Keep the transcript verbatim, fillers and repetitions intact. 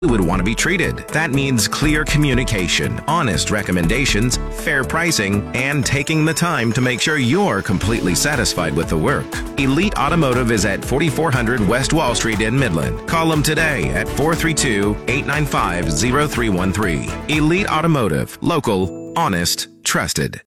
would want to be treated. That means clear communication, honest recommendations, fair pricing, and taking the time to make sure you're completely satisfied with the work. Elite Automotive is at forty-four hundred West Wall Street in Midland. Call them today at four three two, eight nine five, zero three one three. Elite Automotive. Local, honest, trusted.